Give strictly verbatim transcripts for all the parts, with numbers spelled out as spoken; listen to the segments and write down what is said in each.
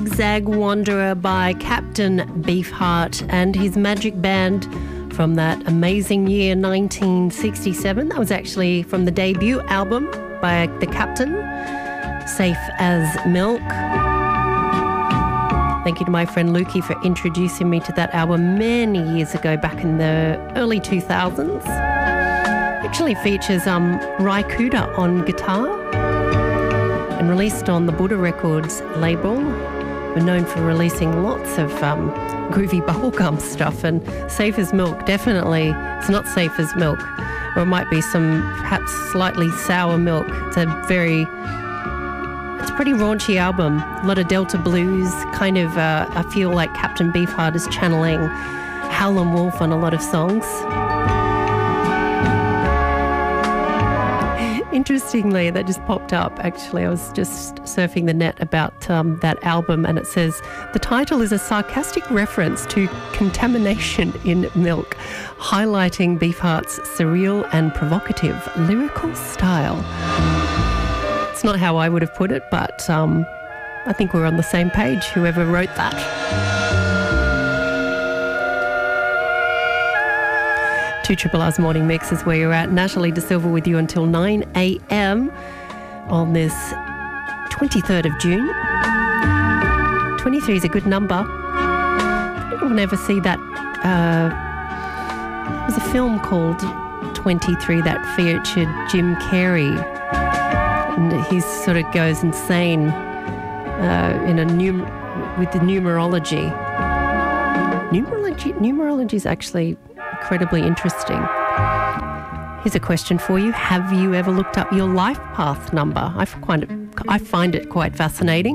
Zag Wanderer by Captain Beefheart and his magic band from that amazing year nineteen sixty-seven. That was actually from the debut album by the Captain, Safe as Milk. Thank you to my friend Lukey for introducing me to that album many years ago, back in the early two thousands. Actually features um, Ry Cooder on guitar and released on the Buddha Records label. We're known for releasing lots of um, groovy bubblegum stuff, and Safe as Milk, definitely, it's not safe as milk, or it might be some perhaps slightly sour milk. It's a very, it's a pretty raunchy album, a lot of Delta blues, kind of, uh, I feel like Captain Beefheart is channeling Howlin' Wolf on a lot of songs. Interestingly, that just popped up, actually. I was just surfing the net about um, that album, and it says, the title is a sarcastic reference to contamination in milk, highlighting Beefheart's surreal and provocative lyrical style. It's not how I would have put it, but um, I think we're on the same page, whoever wrote that. two Triple R's Morning Mix is where you're at. Natalie De Silva with you until nine a.m. on this twenty-third of June. twenty-three is a good number. I don't ever see that. Uh, there's a film called twenty-three that featured Jim Carrey. And he sort of goes insane uh, in a num- with the numerology. Numerology, numerology is actually incredibly interesting. Here's a question for you. Have you ever looked up your life path number? I find it, I find it quite fascinating.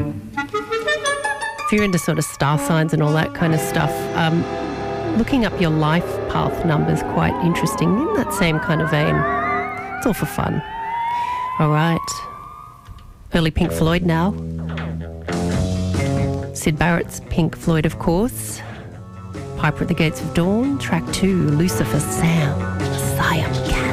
If you're into sort of star signs and all that kind of stuff, um, looking up your life path number is quite interesting in that same kind of vein. It's all for fun. All right. Early Pink Floyd now. Syd Barrett's Pink Floyd, of course. Piper at the Gates of Dawn, track two, Lucifer Sound, Siam Cat.